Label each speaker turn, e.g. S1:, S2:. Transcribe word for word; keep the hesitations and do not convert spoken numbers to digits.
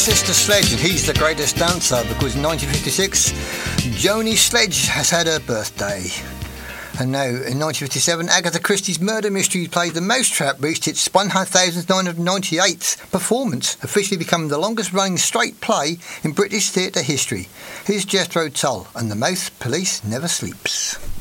S1: Sister Sledge, and he's the greatest dancer because in nineteen fifty-six, Joni Sledge has had her birthday. And now, in nineteen fifty-seven, Agatha Christie's murder mystery play The Mousetrap reached its one thousand nine hundred ninety-eighth performance, officially becoming the longest-running straight play in British theatre history. Here's Jethro Tull and The Mouth Police Never Sleeps.